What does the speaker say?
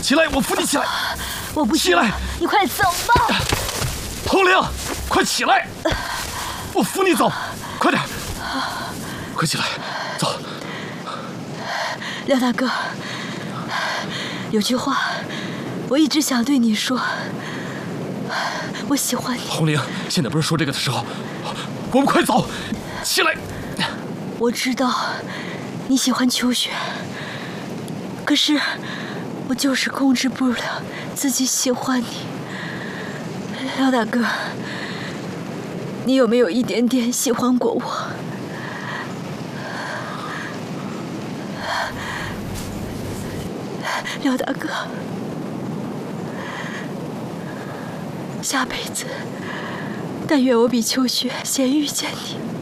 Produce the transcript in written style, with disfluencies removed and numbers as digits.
起来，我扶你起来。 我不行， 起来， 你快走吧。 红玲，快起来，我扶你走，快点，快起来，走。 廖大哥，有句话我一直想对你说，我喜欢你。 红玲，现在不是说这个的时候，我们快走，起来。 我知道你喜欢秋雪，可是我就是控制不了自己喜欢你。廖大哥，你有没有一点点喜欢过我？廖大哥，下辈子但愿我比秋雪先遇见你。